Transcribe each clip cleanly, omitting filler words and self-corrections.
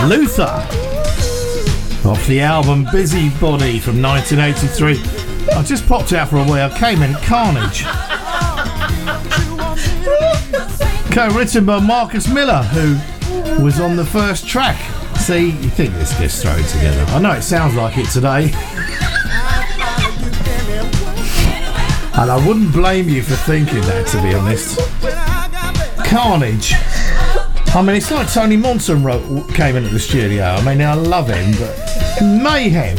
Luther, off the album Busybody from 1983. I just popped out for a wee. I came in Carnage. Co-written by Marcus Miller, who was on the first track. See, you think this gets thrown together. I know it sounds like it today. And I wouldn't blame you for thinking that, to be honest. Carnage. I mean, it's like Tony Monson came into the studio. I mean, I love him, but mayhem.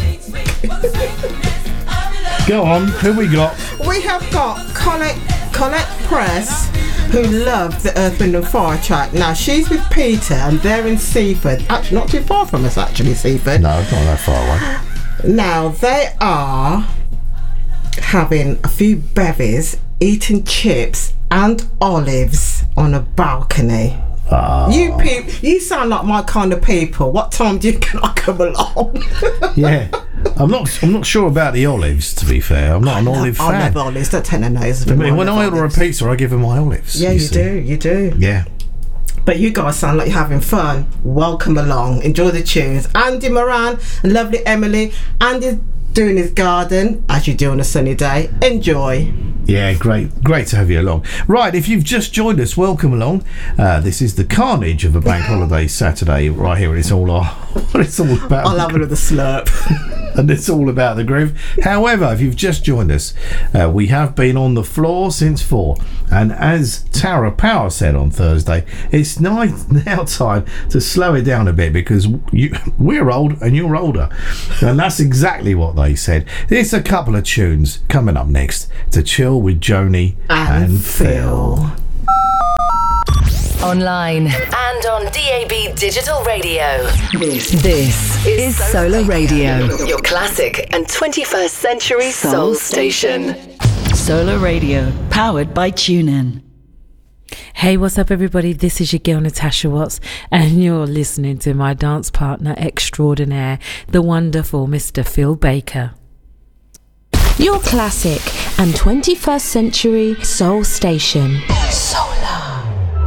Go on, who we got? We have got Colette Press, who loved the Earth, Wind and Fire track. Now, she's with Peter and they're in Seaford. Actually, not too far from us, actually, Seaford. No, it's not that far away. Now, they are having a few bevies, eating chips and olives on a balcony. Oh. You sound like my kind of people. What time do you can I come along? Yeah, I'm not sure about the olives. To be fair, I'm not an olive fan. I love olives. Don't take no nose. I mean, when I order a pizza, I give them my olives. Yeah, you do. Yeah. But you guys sound like you're having fun. Welcome along. Enjoy the tunes. Andy Moran and lovely Emily. Andy's doing his garden, as you do on a sunny day. Enjoy. Yeah, great to have you along. Right, if you've just joined us, welcome along. This is the carnage of a bank holiday Saturday right here, and it's all about. I'll have another slurp. And it's all about the groove. However, if you've just joined us, we have been on the floor since 4, and as Tara Power said on Thursday, it's now time to slow it down a bit, because we're old and you're older, and that's exactly what they said. There's a couple of tunes coming up next to chill with Joni and Phil. Online and on DAB Digital Radio. This is Solar Radio, your classic and 21st century soul station. Solar Radio, powered by TuneIn. Hey, what's up, everybody? This is your girl Natasha Watts, and you're listening to my dance partner extraordinaire, the wonderful Mr. Phil Baker. Your classic and 21st century soul station. Solar.